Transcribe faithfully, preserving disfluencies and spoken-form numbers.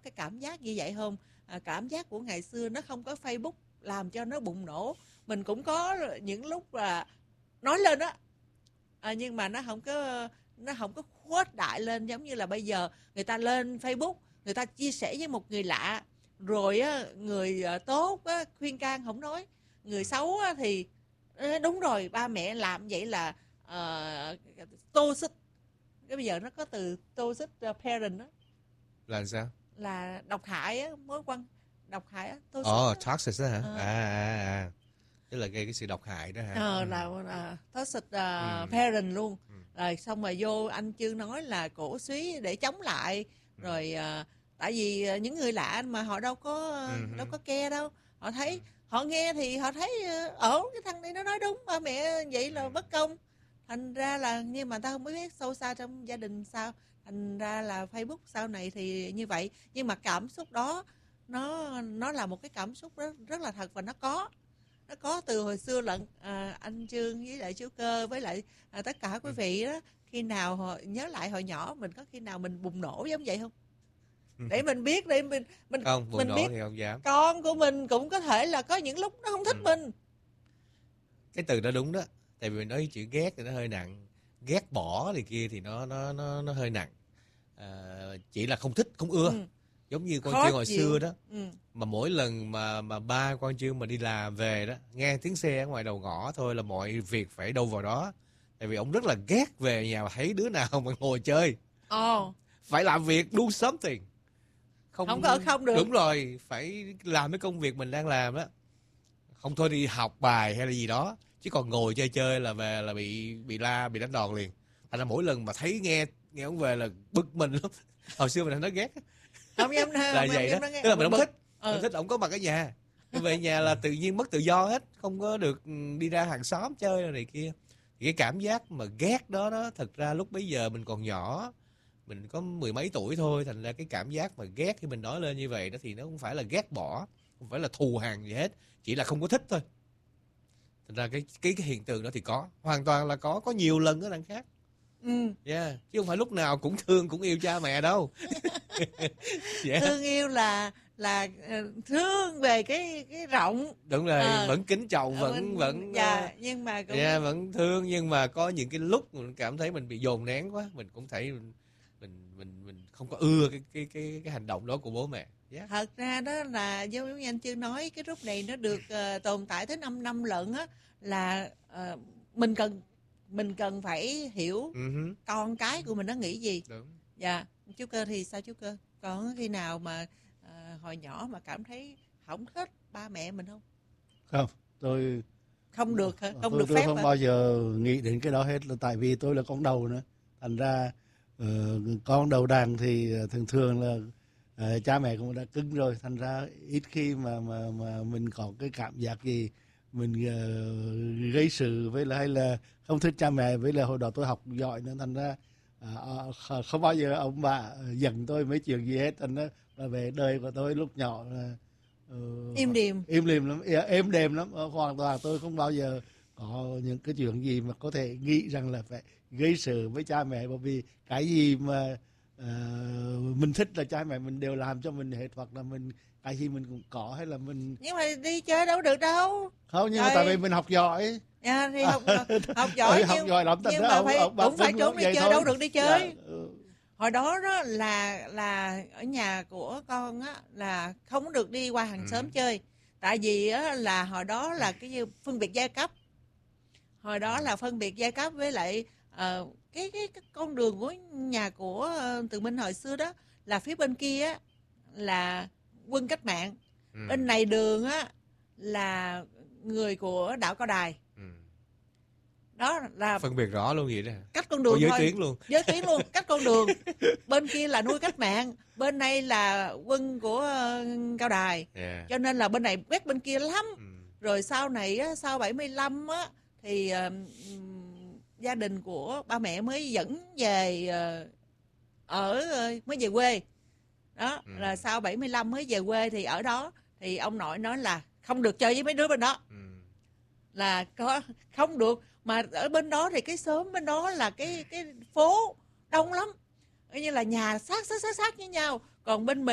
cái cảm giác như vậy không? À, cảm giác của ngày xưa nó không có Facebook làm cho nó bùng nổ. Mình cũng có những lúc là nói lên đó, à, nhưng mà nó không có nó không có khuếch đại lên giống như là bây giờ người ta lên Facebook, người ta chia sẻ với một người lạ, rồi á, người tốt á, khuyên can không nói, người xấu á, thì đúng rồi ba mẹ làm vậy là uh, toxic. Cái bây giờ nó có từ toxic parent đó là sao? Là độc hại á, mối quan độc hại á, toxic. Ồ, oh, toxic đó hả? À. À, à, à. Tức là gây cái sự độc hại đó hả? Ờ, ừ. là uh, toxic uh, ừ. parent luôn. Ừ. Rồi xong rồi vô anh Chương nói là cổ suý để chống lại. Ừ. Rồi uh, tại vì những người lạ mà họ đâu có ừ. đâu có care đâu. Họ thấy ừ. họ nghe thì họ thấy ổn, cái thằng này nó nói đúng, ba mẹ vậy là bất công. Thành ra là, nhưng mà ta không biết sâu xa trong gia đình sao, thành ra là Facebook sau này thì như vậy. Nhưng mà cảm xúc đó nó nó là một cái cảm xúc rất, rất là thật, và nó có nó có từ hồi xưa lận. À, anh Chương với lại chú Cơ với lại à, tất cả quý vị đó, khi nào họ nhớ lại hồi nhỏ mình, có khi nào mình bùng nổ giống vậy không? Để mình biết, để mình mình không bùng mình nổ biết thì không dám. Con của mình cũng có thể là có những lúc nó không thích ừ. mình. Cái từ đó đúng đó, tại vì mình nói chữ ghét thì nó hơi nặng, ghét bỏ thì kia thì nó nó nó nó hơi nặng. À, chỉ là không thích, không ưa. Ừ. Giống như con Chương hồi chịu. Xưa đó, ừ. mà mỗi lần mà mà ba con Chương mà đi làm về đó, nghe tiếng xe ở ngoài đầu ngõ thôi là mọi việc phải đâu vào đó. Tại vì ông rất là ghét về nhà mà thấy đứa nào mà ngồi chơi. Ồ. Phải làm việc, do something. Không, không có ở không được. Đúng rồi, phải làm cái công việc mình đang làm đó. Không thôi đi học bài hay là gì đó, chứ còn ngồi chơi chơi là về là bị bị la, bị đánh đòn liền. Thành ra mỗi lần mà thấy nghe nghe ông về là bực mình lắm. Hồi xưa mình nói ghét không em là vậy đó, tức là mình không thích ừ. mình thích ổng có mặt ở nhà, về nhà là tự nhiên mất tự do hết, không có được đi ra hàng xóm chơi này kia. Thì cái cảm giác mà ghét đó đó, thật ra lúc bấy giờ mình còn nhỏ, mình có mười mấy tuổi thôi, thành ra cái cảm giác mà ghét khi mình nói lên như vậy đó thì nó không phải là ghét bỏ, không phải là thù hằn gì hết, chỉ là không có thích thôi. Thành ra cái cái cái hiện tượng đó thì có, hoàn toàn là có, có nhiều lần ở đằng khác. Ừ. Yeah. Chứ không phải lúc nào cũng thương cũng yêu cha mẹ đâu. yeah. Thương yêu là là thương về cái cái rộng. Đúng rồi, à, vẫn kính trọng, vẫn mình, vẫn dạ, uh, nhưng mà cũng yeah, vẫn thương, nhưng mà có những cái lúc mình cảm thấy mình bị dồn nén quá, mình cũng thấy mình mình mình, mình không có ưa cái cái cái cái hành động đó của bố mẹ. Yeah. Thật ra đó là giống như anh Chương nói, cái group này nó được uh, tồn tại tới năm năm lận á, là uh, mình cần mình cần phải hiểu uh-huh. con cái của mình nó nghĩ gì. Đúng. Dạ, chú Cơ thì sao chú Cơ? Còn khi nào mà uh, hồi nhỏ mà cảm thấy không thích ba mẹ mình không? Không, tôi không được hả? Không tôi, được tôi phép không hả? bao giờ nghĩ đến cái đó hết, là tại vì tôi là con đầu nữa. Thành ra uh, con đầu đàn thì thường thường là uh, cha mẹ cũng đã cứng rồi, thành ra ít khi mà mà mà mình có cái cảm giác gì mình uh, gây sự với là hay là không thích cha mẹ. Với là hồi đó tôi học giỏi nên thành ra uh, không bao giờ ông bà giận tôi mấy chuyện gì hết. Thành ra là về đời của tôi lúc nhỏ là uh, im đềm im đềm lắm, êm đềm lắm, hoàn toàn tôi không bao giờ có những cái chuyện gì mà có thể nghĩ rằng là phải gây sự với cha mẹ, bởi vì cái gì mà uh, mình thích là cha mẹ mình đều làm cho mình hết, hoặc là mình cái gì mình cũng có, hay là mình nhưng mà đi chơi đâu được đâu. Không, nhưng Trời. mà tại vì mình học giỏi. À, thì học học giỏi ừ, học nhưng, giỏi lắm, nhưng mà ông, phải ông, cũng phải trốn đi chơi thôi. Đâu được đi chơi. Dạ, ừ. Hồi đó đó là là ở nhà của con á là không được đi qua hàng ừ. xóm chơi, tại vì á là hồi đó là cái như phân biệt giai cấp. Hồi đó là phân biệt giai cấp, với lại uh, cái, cái cái con đường của nhà của uh, Từ Minh hồi xưa đó là phía bên kia á là quân cách mạng, ừ. bên này đường á là người của đạo Cao Đài. Ừ. Đó là phân biệt rõ luôn vậy đó. Cách con đường có giới thôi. tuyến luôn. Giới tuyến luôn, cách con đường. Bên kia là nuôi cách mạng, bên này là quân của uh, Cao Đài. Yeah. Cho nên là bên này quét bên kia lắm. Ừ. Rồi sau này á, sau bảy mươi lăm á thì uh, gia đình của ba mẹ mới dẫn về uh, ở uh, mới về quê. Đó, ừ. là sau bảy mươi lăm mới về quê, thì ở đó thì ông nội nói là không được chơi với mấy đứa bên đó. Ừ. Là có không được, mà ở bên đó thì cái xóm bên đó là cái cái phố đông lắm, như là nhà sát sát sát sát với nhau, còn bên mình